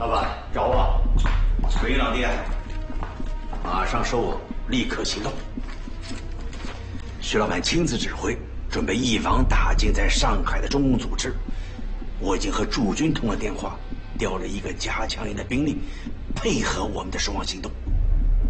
老板找我。回老弟，马上收我，立刻行动。徐老板亲自指挥，准备一网打尽在上海的中共组织。我已经和驻军通了电话，调了一个加强营的兵力，配合我们的守望行动。